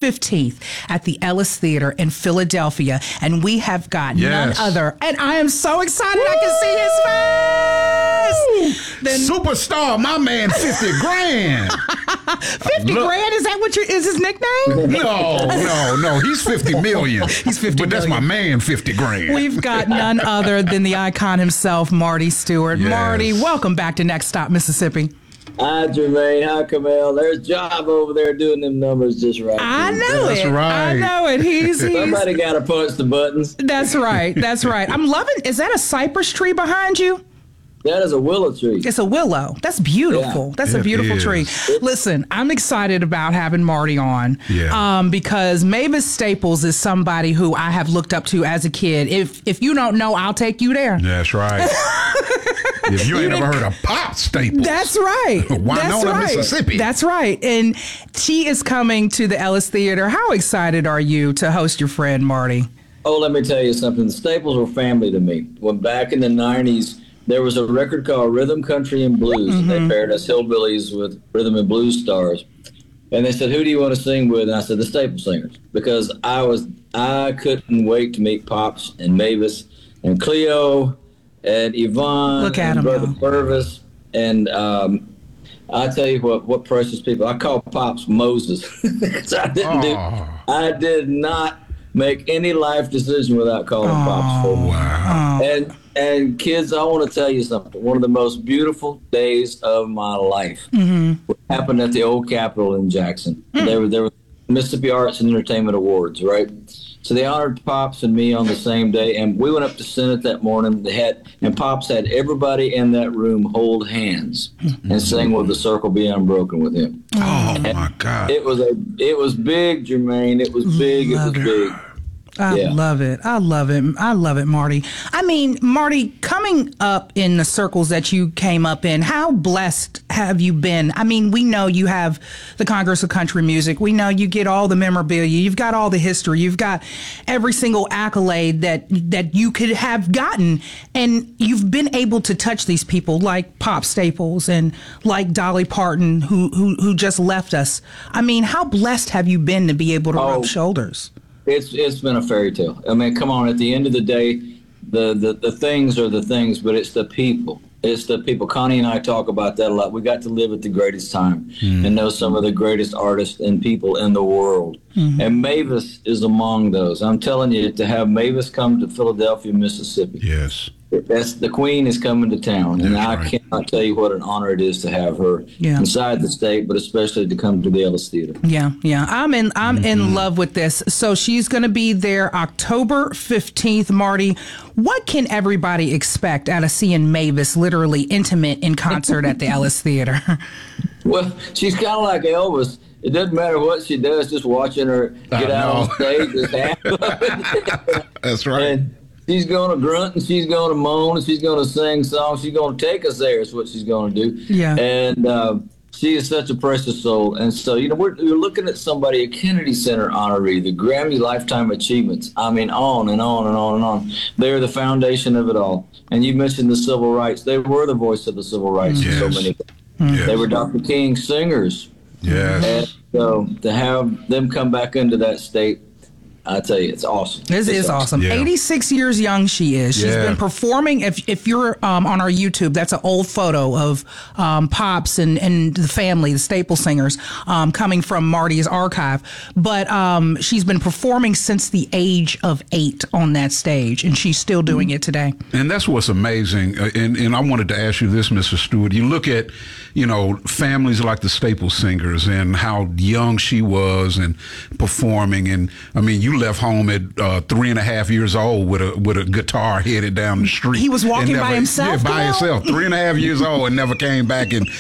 15th at the Ellis Theater in Philadelphia. And we have got none other. And I am so excited. I can see his face. Then, Superstar, my man, 50 grand. 50 grand? Is that what is his nickname? No. He's 50 million. He's 50 But that's million. my man, 50 grand. We've got none other than the icon himself, Marty Stewart. Yes. Marty, welcome back to Next Stop, Mississippi. Hi, Jermaine. Hi, Camille. There's Job over there doing them numbers just right. I know That's it. right. I know it. He's Somebody got to punch the buttons. That's right. That's right. I'm loving. Is that a cypress tree behind you? That is a willow tree. It's a willow. That's beautiful. Yeah, That's a beautiful is. tree. Listen, I'm excited about having Marty on. Yeah. Because Mavis Staples is somebody who I have looked up to as a kid. If you don't know, I'll take you there. That's right. If you ain't ever heard of Pop Staples. That's right. Winona, Mississippi. That's right. And she is coming to the Ellis Theater. How excited are you to host your friend, Marty? Oh, let me tell you something. The Staples were family to me. When back in the 90s, there was a record called Rhythm, Country, and Blues. And they paired us hillbillies with rhythm and blues stars. And they said, who do you want to sing with? And I said, the Staple Singers. Because I couldn't wait to meet Pops and Mavis and Cleo and Yvonne Look at and 'em Brother now. Purvis. And I tell you what precious people. I call Pops Moses. 'Cause I did not make any life decision without calling Pops for me. Wow. And kids, I want to tell you something. One of the most beautiful days of my life happened at the old Capitol in Jackson. There were Mississippi Arts and Entertainment Awards, right? So they honored Pops and me on the same day, and we went up to Senate that morning. And Pops had everybody in that room hold hands and sing "Will the Circle Be Unbroken" with him. Oh, my God. It was big, Jermaine. It was big. It was big. I love it. I love it. I love it, Marty. I mean, Marty, coming up in the circles that you came up in, how blessed have you been? I mean, we know you have the Congress of Country Music. We know you get all the memorabilia. You've got all the history. You've got every single accolade that you could have gotten. And you've been able to touch these people like Pop Staples and like Dolly Parton, who just left us. I mean, how blessed have you been to be able to rub shoulders? It's been a fairy tale. I mean, come on. At the end of the day, the things are the things, but it's the people. It's the people. Connie and I talk about that a lot. We got to live at the greatest time and know some of the greatest artists and people in the world. And Mavis is among those. I'm telling you, to have Mavis come to Philadelphia, Mississippi. Yes. The Queen is coming to town, and I cannot tell you what an honor it is to have her inside the state, but especially to come to the Ellis Theater. Yeah. I'm in love with this. So she's going to be there October 15th, Marty. What can everybody expect out of seeing Mavis literally intimate in concert at the Ellis Theater? Well, she's kind of like Elvis. It doesn't matter what she does, just watching her get out on stage is half of it. That's right. And she's going to grunt and she's going to moan and she's going to sing songs. She's going to take us there is what she's going to do. Yeah. And she is such a precious soul. And so, we're looking at somebody, a Kennedy Center honoree, the Grammy Lifetime Achievements. I mean, on and on and on and on. They're the foundation of it all. And you mentioned the civil rights. They were the voice of the civil rights in so many ways. They were Dr. King's singers. Yes. And so to have them come back into that state, I tell you, it's awesome. This is awesome. Yeah. 86 years young she is. She's been performing. If you're on our YouTube, that's an old photo of Pops and the family, the Staple Singers, coming from Marty's archive. But she's been performing since the age of 8 on that stage, and she's still doing it today. And that's what's amazing. And I wanted to ask you this, Mr. Stewart. You look at, families like the Staple Singers and how young she was and performing. And, I mean, you left home at 3.5 years old with a guitar headed down the street. He was walking by himself? Yeah, by himself. 3.5 years old and never came back. And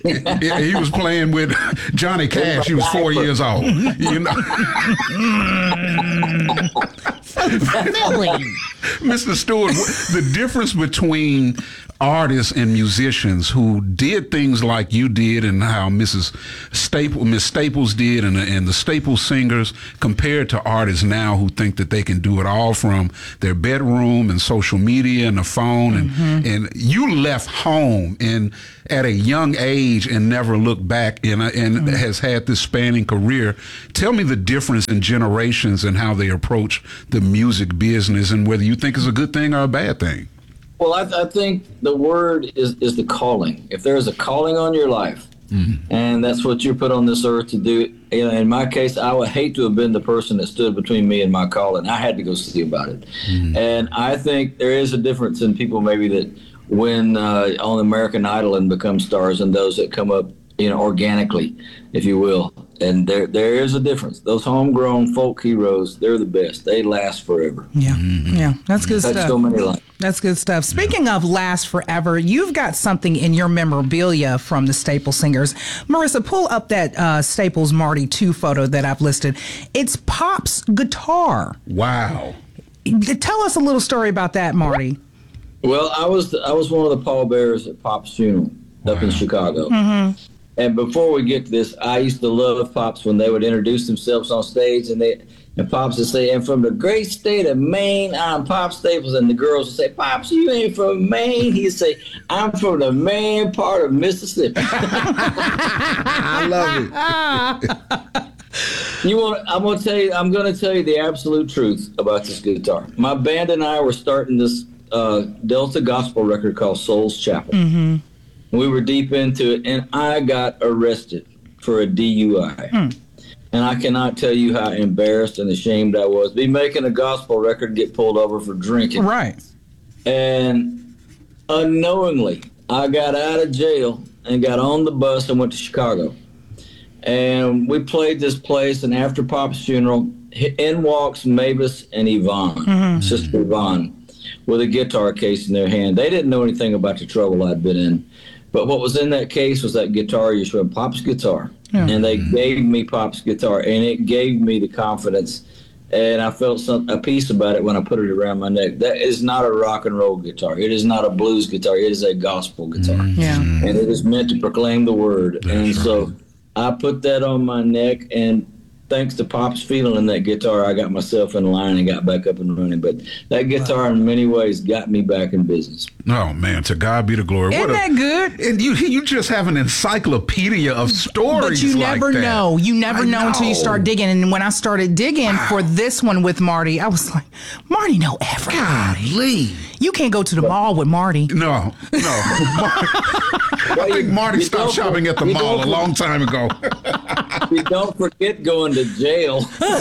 he was playing with Johnny Cash. He was 4 years old. Silly. Mr. Stewart, the difference between artists and musicians who did things like you did and how Miss Staples did and the Staples singers compared to artists now who think that they can do it all from their bedroom and social media and the phone and you left home and at a young age and never looked back and has had this spanning career. Tell me the difference in generations and how they approach the music business and whether you think it's a good thing or a bad thing. Well, I think the word is the calling. If there is a calling on your life, and that's what you're put on this earth to do, in my case, I would hate to have been the person that stood between me and my calling. I had to go see about it. And I think there is a difference in people maybe that win on American Idol and become stars and those that come up, organically, if you will. And there is a difference. Those homegrown folk heroes, they're the best. They last forever. Yeah, yeah, that's good Touch stuff. so many lives. That's good stuff. Speaking of last forever, you've got something in your memorabilia from the Staples singers. Marissa, pull up that Staples Marty 2 photo that I've listed. It's Pop's guitar. Wow. Tell us a little story about that, Marty. Well, I was one of the pallbearers at Pop's funeral up in Chicago. And before we get to this, I used to love Pops when they would introduce themselves on stage, and Pops would say, "And from the great state of Maine, I'm Pop Staples." And the girls would say, "Pops, you ain't from Maine." He'd say, "I'm from the Maine part of Mississippi." I love it. I'm going to tell you the absolute truth about this guitar. My band and I were starting this Delta gospel record called Soul's Chapel. We were deep into it, and I got arrested for a DUI. And I cannot tell you how embarrassed and ashamed I was. Be making a gospel record, get pulled over for drinking. Right. And unknowingly, I got out of jail and got on the bus and went to Chicago. And we played this place, and after Pop's funeral, in walks Mavis and Yvonne, Sister Yvonne, with a guitar case in their hand. They didn't know anything about the trouble I'd been in. But what was in that case was that guitar you showed, Pop's guitar. And they gave me Pop's guitar, and it gave me the confidence. And I felt a piece about it when I put it around my neck. That is not a rock and roll guitar. It is not a blues guitar. It is a gospel guitar. And it is meant to proclaim the word. So I put that on my neck, and thanks to Pop's feeling in that guitar, I got myself in line and got back up and running. But that guitar, in many ways, got me back in business. Oh, man, to God be the glory. Isn't that good? And you just have an encyclopedia of stories. But you never like know. You never know until you start digging. And when I started digging for this one with Marty, I was like, Marty know everything. Golly. You can't go to the mall with Marty. No. I think Marty stopped shopping at the mall a long time ago. You don't forget going to jail.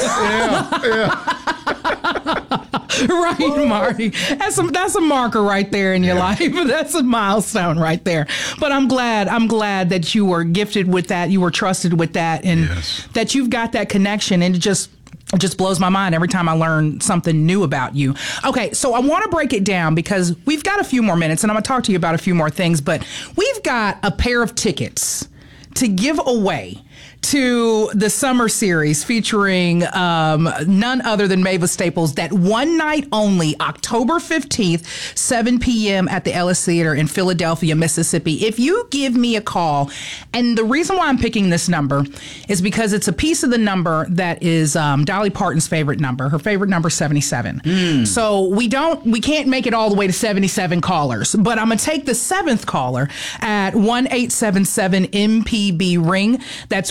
Right, Marty. That's a marker right there in your life. That's a milestone right there. But I'm glad that you were gifted with that. You were trusted with that, and that you've got that connection. And it just blows my mind every time I learn something new about you. Okay, so I want to break it down because we've got a few more minutes, and I'm going to talk to you about a few more things. But we've got a pair of tickets to give away to the summer series featuring none other than Mavis Staples, that one night only, October 15th, 7 p.m. at the Ellis Theater in Philadelphia, Mississippi. If you give me a call, and the reason why I'm picking this number is because it's a piece of the number that is Dolly Parton's favorite number. Her favorite number is 77. So we can't make it all the way to 77 callers, but I'm going to take the 7th caller at 1-877-MPB-RING. That's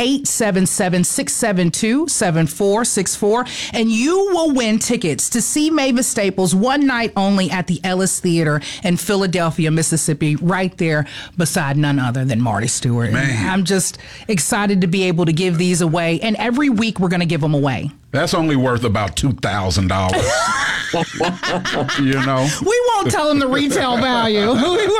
1-877-672-7464, and you will win tickets to see Mavis Staples one night only at the Ellis Theater in Philadelphia, Mississippi, right there beside none other than Marty Stewart. I'm just excited to be able to give these away, and every week we're going to give them away. That's only worth about $2,000. You know? We won't tell them the retail value.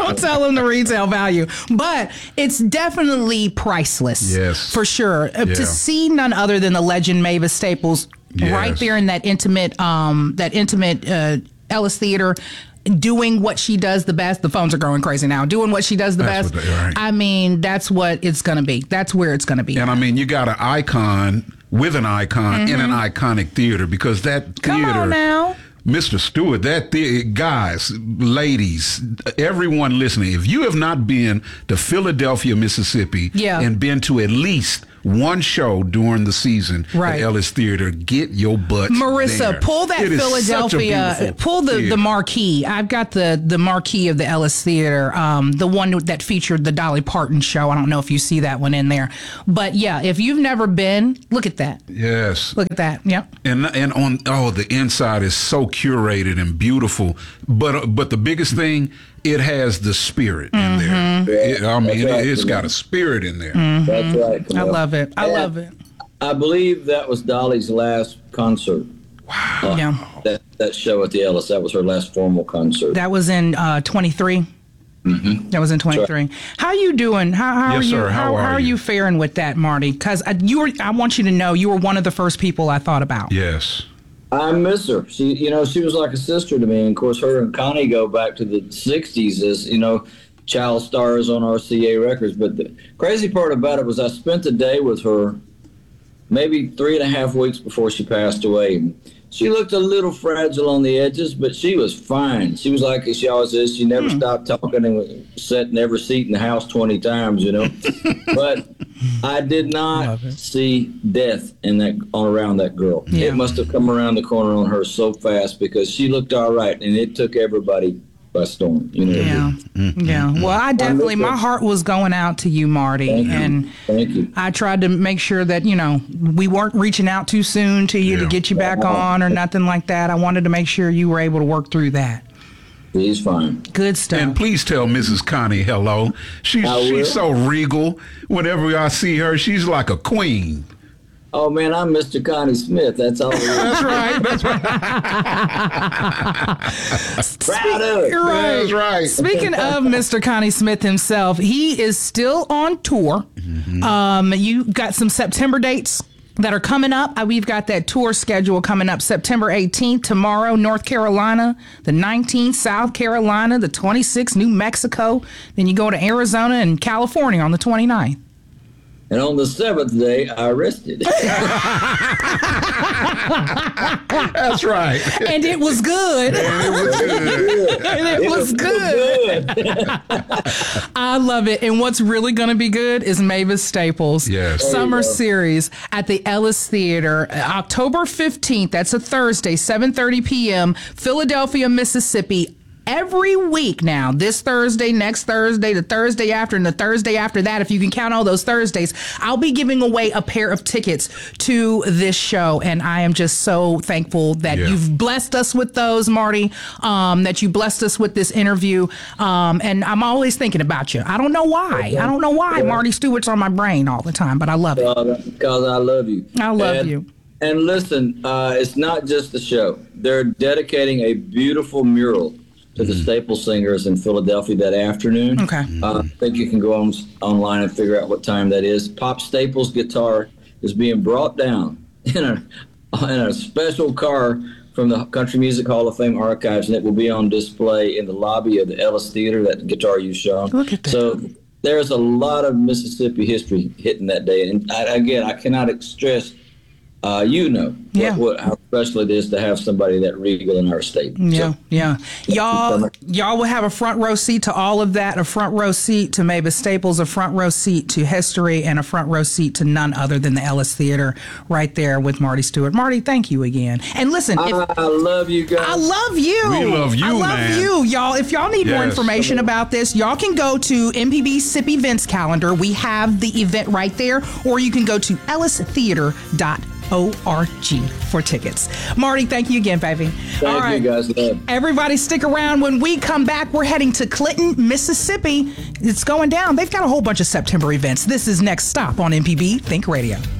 But it's definitely priceless. Yes. For sure. To see none other than the legend Mavis Staples right there in that intimate Ellis Theater, doing what she does the best. The phones are going crazy now. Doing what she does the best. I mean, that's what it's going to be. That's where it's going to be. And I mean, you got an icon with an icon in an iconic theater, because that theater. Come on now. Mr. Stewart, guys, ladies, everyone listening, if you have not been to Philadelphia, Mississippi, and been to at least one show during the season at Ellis Theater, get your butt Marissa, there. pull that Philadelphia, pull the marquee. I've got the marquee of the Ellis Theater, the one that featured the Dolly Parton show. I don't know if you see that one in there. But yeah, if you've never been, look at that. Yes. Look at that. Yep. And on the inside is so curated and beautiful. But the biggest thing, it has the spirit in there. It's got a spirit in there. That's right. I love it. I love it. I believe that was Dolly's last concert. Wow. That show at the Ellis, that was her last formal concert. That was in 23. That was in 23. Right. How you doing? How yes, are you? Sir. How are you faring with that, Marty? Because I want you to know you were one of the first people I thought about. Yes. I miss her. She was like a sister to me. And of course, her and Connie go back to the 60s as, child stars on RCA Records. But the crazy part about it was I spent the day with her maybe 3.5 weeks before she passed away. And she looked a little fragile on the edges, but she was fine. She was like she always is. She never stopped talking and sat in every seat in the house 20 times, But I did not see death around that girl. Yeah. It must have come around the corner on her so fast because she looked all right, and it took everybody by storm. Yeah. Well, I definitely, my heart was going out to you, Marty. Thank you. I tried to make sure that, we weren't reaching out too soon to you to get you back on or nothing like that. I wanted to make sure you were able to work through that. He's fine. Good stuff. And please tell Mrs. Connie hello. She's so regal. Whenever I see her, she's like a queen. Oh, man, I'm Mr. Connie Smith. That's all. That's right. Proud of it. That's right. Speaking of Mr. Connie Smith himself, he is still on tour. You got some September dates that are coming up. We've got that tour schedule coming up September 18th, tomorrow, North Carolina, the 19th, South Carolina, the 26th, New Mexico. Then you go to Arizona and California on the 29th. And on the 7th day, I rested. That's right. And it was good. It was good. I love it. And what's really going to be good is Mavis Staples' summer series at the Ellis Theater, October 15th. That's a Thursday, 7:30 p.m., Philadelphia, Mississippi. Every week now, this Thursday, next Thursday, the Thursday after, and the Thursday after that, if you can count all those Thursdays, I'll be giving away a pair of tickets to this show. And I am just so thankful that you've blessed us with those, Marty, that you blessed us with this interview. And I'm always thinking about you. I don't know why. Marty Stewart's on my brain all the time, but I love it. Because I love you. I love you. And listen, it's not just the show. They're dedicating a beautiful mural to the Staples Singers in Philadelphia that afternoon. Okay. I think you can go online and figure out what time that is. Pop Staples' guitar is being brought down in a special car from the Country Music Hall of Fame archives, and it will be on display in the lobby of the Ellis Theater, that guitar you showed. Look at that. So there's a lot of Mississippi history hitting that day. And I cannot stress, how special it is to have somebody that regal in our state. Y'all will have a front row seat to all of that, a front row seat to Mavis Staples, a front row seat to history, and a front row seat to none other than the Ellis Theater right there with Marty Stewart. Marty, thank you again. And listen, I love you guys. I love you. We love you, I love you, y'all. If y'all need more information about this, y'all can go to MPB SIP events calendar. We have the event right there, or you can go to ellistheater.org for tickets. Marty, thank you again, baby. Thank you guys. Everybody stick around. When we come back, we're heading to Clinton, Mississippi. It's going down. They've got a whole bunch of September events. This is Next Stop on MPB Think Radio.